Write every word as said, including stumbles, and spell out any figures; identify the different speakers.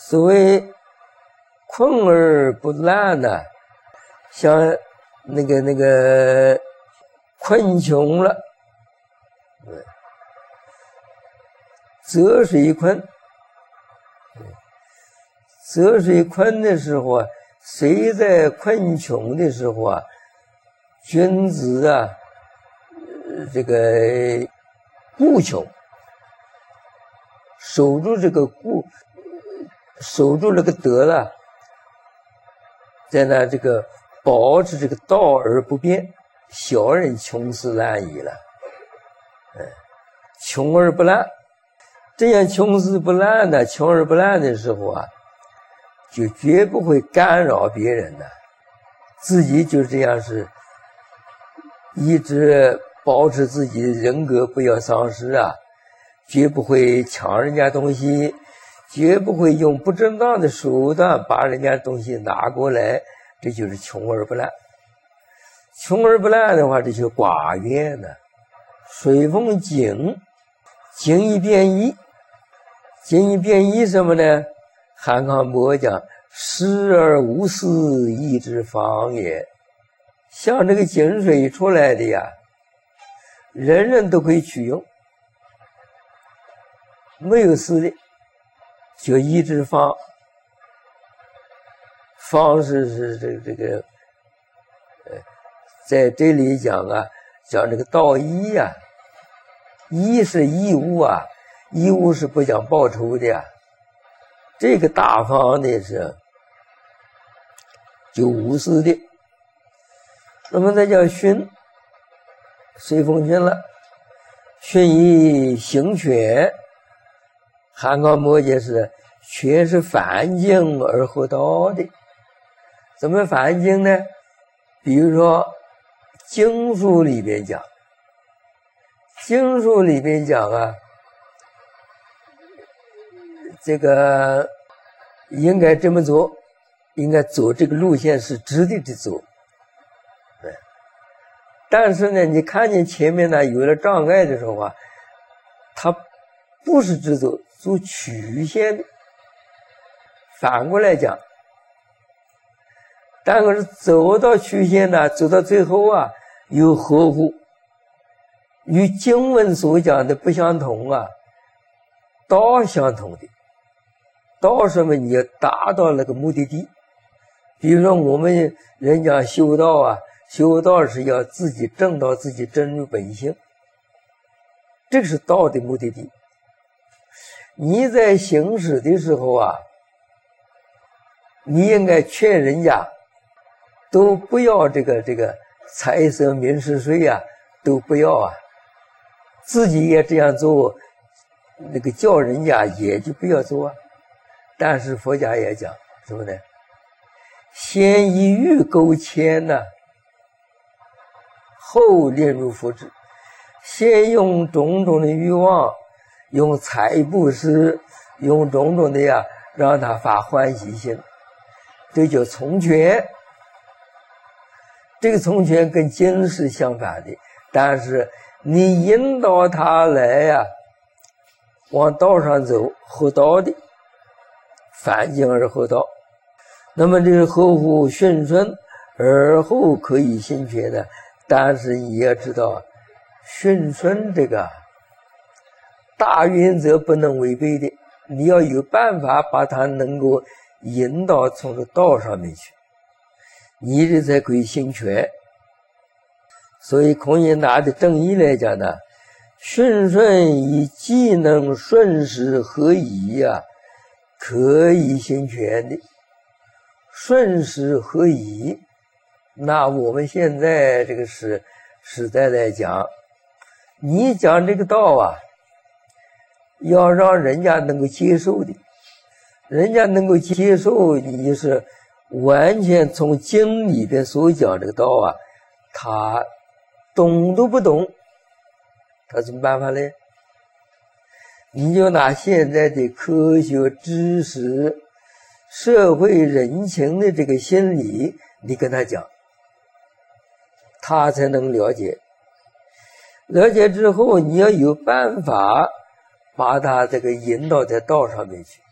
Speaker 1: 所谓困而不懒呢，像那个那个困穷了，泽水困，泽水困的时候啊，谁在困穷的时候啊，君子啊，这个固穷，守住这个固，守住那个德了，在那这个保持这个道而不变，小人穷斯滥矣了。嗯，穷而不滥，这样穷斯不滥的，穷而不滥的时候啊，就绝不会干扰别人的，自己就这样是一直保持自己的人格不要丧失啊，绝不会抢人家东西，绝不会用不正当的手段把人家东西拿过来，这就是穷而不滥。穷而不滥的话，这就寡怨呢。水风井，井一变一，井一变一什么呢？韩康伯讲，失而无私，义之方也。像这个井水出来的呀，人人都可以取用，没有私的，就义之方。方是是这个这个，呃，在这里讲啊，讲这个道义呀、啊，义是义务啊，义务是不讲报酬的呀。这个大方的是就无私的。那么再叫训，随风训了，训以行权。韩康伯解释，权是反经而后道的。怎么反经呢？比如说经书里边讲，经书里边讲啊，这个应该这么做，应该走这个路线是直的的走。对，但是呢，你看见前面呢有了障碍的时候啊，它不是直走，走曲线的。反过来讲，但是走到曲线呢，走到最后啊，又合乎与经文所讲的不相同啊，道相同的。道什么？你要达到那个目的地。比如说我们人讲修道啊，修道是要自己证到自己真如本性，这个是道的目的地。你在行使的时候啊，你应该劝人家都不要这个这个财色名食睡啊，都不要啊，自己也这样做，那个叫人家也就不要做啊。但是佛家也讲什么呢？先以欲勾牵呢，后令入佛智。先用种种的欲望，用财布施，用种种的呀，让他发欢喜心，这叫从权。这个从权跟经是相反的，但是你引导他来呀、啊，往道上走，后道的，反经而后道。那么这个合乎顺顺而后可以行权的，但是你要知道，顺顺这个大原则不能违背的，你要有办法把它能够引导从这道上面去，你这才可以行权。所以孔乙拿的正义来讲呢，顺顺以技能顺时合宜呀、啊，可以行权的。顺时合宜，那我们现在这个时时代来讲，你讲这个道啊，要让人家能够接受的，人家能够接受，你是完全从经里边所讲这个道啊，他懂都不懂，他怎么办法呢？你就拿现在的科学知识、社会人情的这个心理，你跟他讲，他才能了解。了解之后，你要有办法把他这个引导在道上面去。